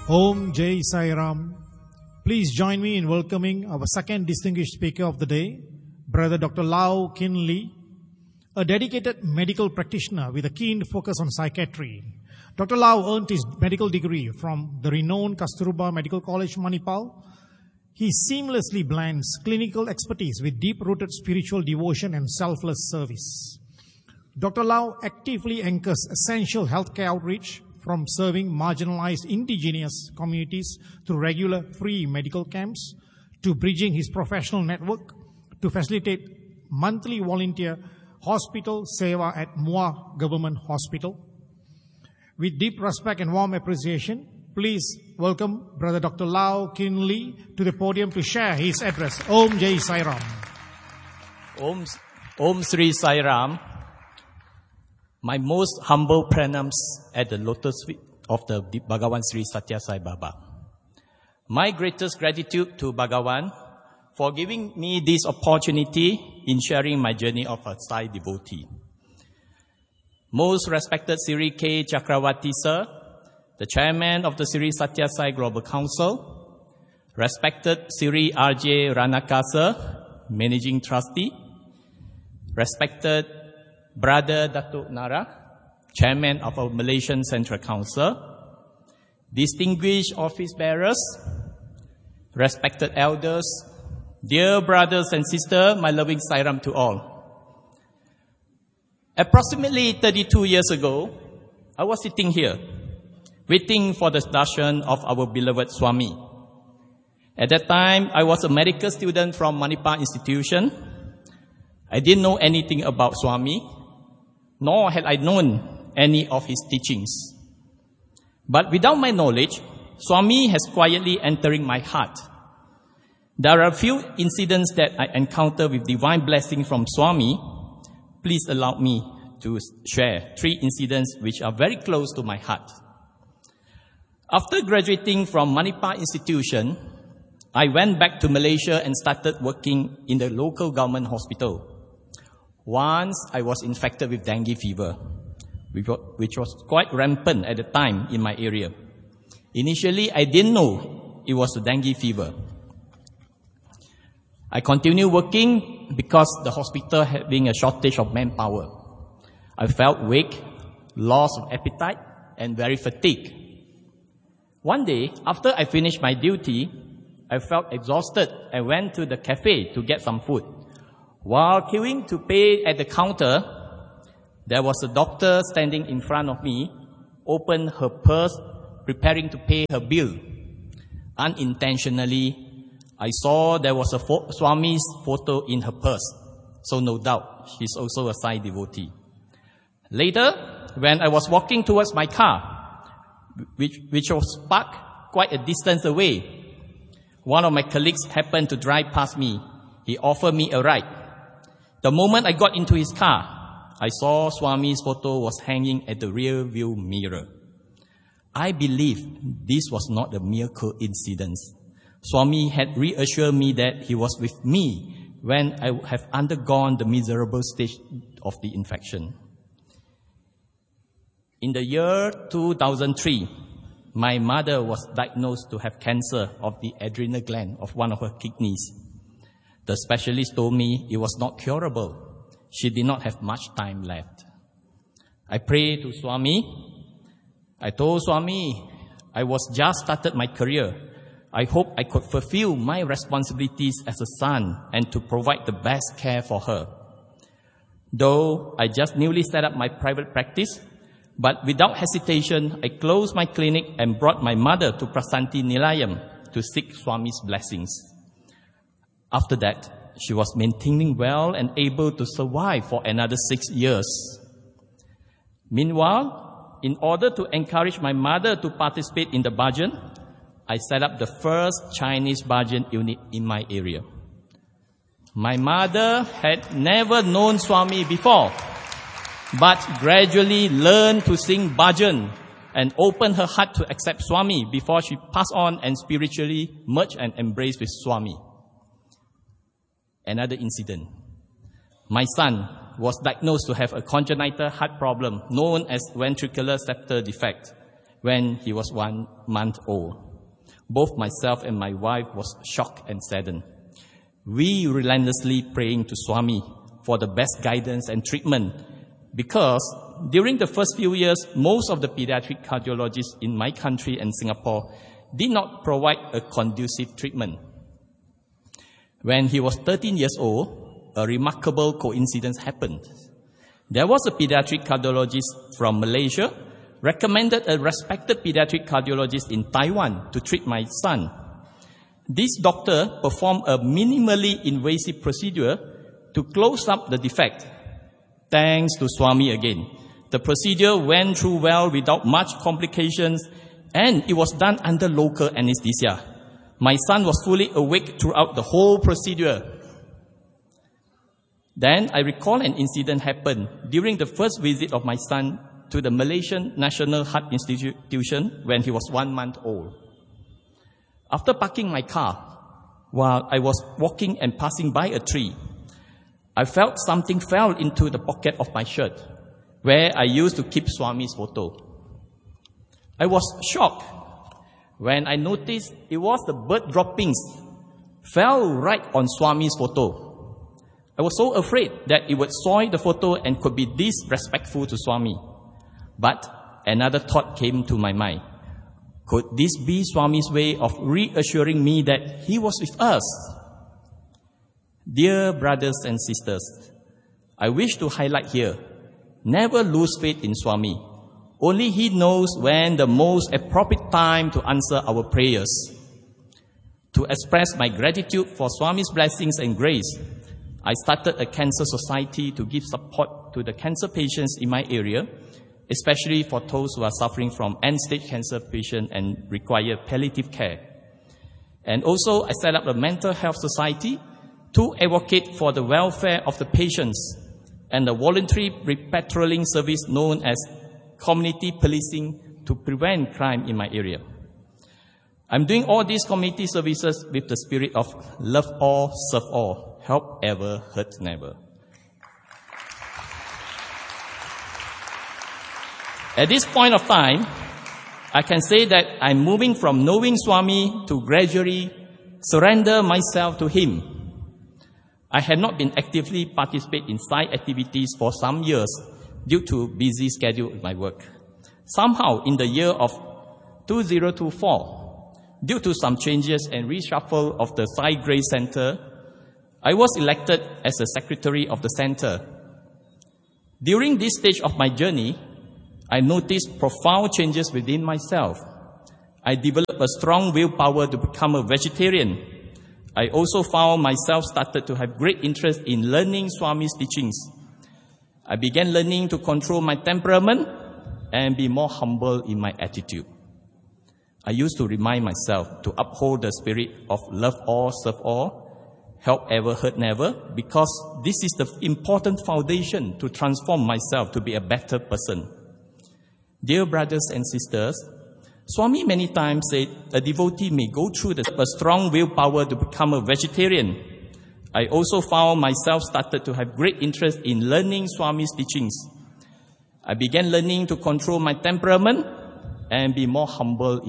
Om Jai Sai Ram. Please join me in welcoming our second distinguished speaker of the day, Brother Dr. Lau Kin Lee, a dedicated medical practitioner with a keen focus on psychiatry. Dr. Lau earned his medical degree from the renowned Kasturba Medical College, Manipal. He seamlessly blends clinical expertise with deep-rooted spiritual devotion and selfless service. Dr. Lau actively anchors essential healthcare outreach, from serving marginalized indigenous communities through regular free medical camps to bridging his professional network to facilitate monthly volunteer hospital seva at Mua Government Hospital. With deep respect and warm appreciation, please welcome Brother Dr. Lau Kin Lee to the podium to share his address. Om Jai Sai Ram. Om Sri Sai Ram. My most humble pranams at the lotus feet of the Bhagavan Sri Satya Sai Baba. My greatest gratitude to Bhagavan for giving me this opportunity in sharing my journey of a Sai devotee. Most respected Sri K. Chakravarti Sir, the chairman of the Sri Satya Sai Global Council, respected Sri R.J. Ranaka Sir, managing trustee, respected Brother Datuk Nara, Chairman of our Malaysian Central Council, distinguished office bearers, respected elders, dear brothers and sisters, my loving Sairam to all. Approximately 32 years ago, I was sitting here, waiting for the darshan of our beloved Swami. At that time, I was a medical student from Manipal Institution. I didn't know anything about Swami, nor had I known any of his teachings. But without my knowledge, Swami has quietly entering my heart. There are a few incidents that I encounter with divine blessing from Swami. Please allow me to share 3 incidents which are very close to my heart. After graduating from Manipal Institution, I went back to Malaysia and started working in the local government hospital. Once I was infected with dengue fever, which was quite rampant at the time in my area. Initially, I didn't know it was a dengue fever. I continued working because the hospital having a shortage of manpower. I felt weak, loss of appetite, and very fatigued. One day, after I finished my duty, I felt exhausted and went to the cafe to get some food. While queuing to pay at the counter, there was a doctor standing in front of me, opened her purse, preparing to pay her bill. Unintentionally, I saw there was a Swami's photo in her purse, so no doubt she's also a Sai devotee. Later, when I was walking towards my car, which was parked quite a distance away, one of my colleagues happened to drive past me. He offered me a ride. The moment I got into his car, I saw Swami's photo was hanging at the rear view mirror. I believe this was not a mere coincidence. Swami had reassured me that he was with me when I have undergone the miserable stage of the infection. In the year 2003, my mother was diagnosed to have cancer of the adrenal gland of one of her kidneys. The specialist told me it was not curable. She did not have much time left. I prayed to Swami. I told Swami, I was just started my career. I hope I could fulfill my responsibilities as a son and to provide the best care for her. Though I just newly set up my private practice, but without hesitation, I closed my clinic and brought my mother to Prasanthi Nilayam to seek Swami's blessings. After that, she was maintaining well and able to survive for another 6 years. Meanwhile, in order to encourage my mother to participate in the bhajan, I set up the first Chinese bhajan unit in my area. My mother had never known Swami before, but gradually learned to sing bhajan and opened her heart to accept Swami before she passed on and spiritually merged and embraced with Swami. Another incident. My son was diagnosed to have a congenital heart problem known as ventricular septal defect. when he was 1 month old. Both myself and my wife was shocked and saddened. We relentlessly praying to Swami for the best guidance and treatment because during the first few years, most of the pediatric cardiologists in my country and Singapore did not provide a conducive treatment. When he was 13 years old, a remarkable coincidence happened. There was a pediatric cardiologist from Malaysia recommended a respected pediatric cardiologist in Taiwan to treat my son. This doctor performed a minimally invasive procedure to close up the defect. Thanks to Swami again. The procedure went through well without much complications, and it was done under local anesthesia. My son was fully awake throughout the whole procedure. Then I recall an incident happened during the first visit of my son to the Malaysian National Heart Institution when he was 1 month old. After parking my car, while I was walking and passing by a tree, I felt something fell into the pocket of my shirt, where I used to keep Swami's photo. I was shocked when I noticed it was the bird droppings fell right on Swami's photo. I was so afraid that it would soil the photo and could be disrespectful to Swami. But another thought came to my mind. Could this be Swami's way of reassuring me that he was with us? Dear brothers and sisters, I wish to highlight here, never lose faith in Swami. Only He knows when the most appropriate time to answer our prayers. To express my gratitude for Swami's blessings and grace, I started a cancer society to give support to the cancer patients in my area, especially for those who are suffering from end-stage cancer patients and require palliative care. And also, I set up a mental health society to advocate for the welfare of the patients and a voluntary repatrolling service known as community policing to prevent crime in my area. I'm doing all these community services with the spirit of love all, serve all, help ever, hurt never. At this point of time, I can say that I'm moving from knowing Swami to gradually surrender myself to Him. I had not been actively participate in side activities for some years due to busy schedule with my work. Somehow, in the year of 2024, due to some changes and reshuffle of the Sai Grace Center, I was elected as a secretary of the center. During this stage of my journey, I noticed profound changes within myself. I developed a strong willpower to become a vegetarian. I also found myself started to have great interest in learning Swami's teachings. I began learning to control my temperament and be more humble in my attitude. I used to remind myself to uphold the spirit of love all, serve all, help ever, hurt never, because this is the important foundation to transform myself to be a better person. Dear brothers and sisters, Swami many times said a devotee may go through a strong willpower to become a vegetarian. I also found myself started to have great interest in learning Swami's teachings. I began learning to control my temperament and be more humble